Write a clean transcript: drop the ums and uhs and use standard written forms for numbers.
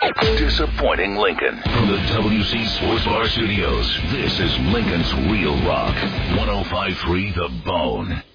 Disappointing Lincoln. From the WC Sports Bar Studios, this is Lincoln's Real Rock. 105.3 The Bone.